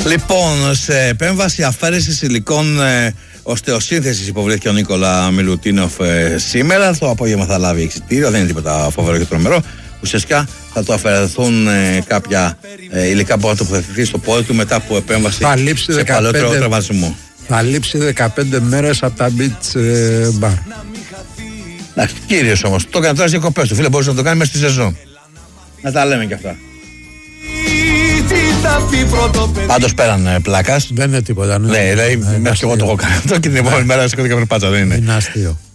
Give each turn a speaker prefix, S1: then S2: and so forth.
S1: Λοιπόν, σε επέμβαση αφαίρεσης υλικών οστεοσύνθεσης υποβλήθηκε ο Νίκολα Μιλουτίνοφ σήμερα. Το απόγευμα θα λάβει εξιτήριο, δεν είναι τίποτα φοβερό και τρομερό. Ουσιαστικά θα του αφαιρεθούν κάποια υλικά που θα τοποθετηθεί στο πόδι του μετά από επέμβαση σε παλαιότερο τραυματισμό.
S2: Θα λείψει 15 μέρες από τα beach bar.
S1: Εντάξει, κύριος όμως, το έκανε τώρα στις διακοπές του. Φίλε, μπορούσε να το κάνει μέσα στη σεζόν. Να τα λέμε κι αυτά. Πάντως πέραν πλάκας.
S2: Δεν είναι τίποτα.
S1: Ναι, δηλαδή, μέχρι και εγώ το έχω κάνει αυτό και την επόμενη μέρα σηκώθηκα περπάτσα, δεν είναι.
S2: Είναι αστείο.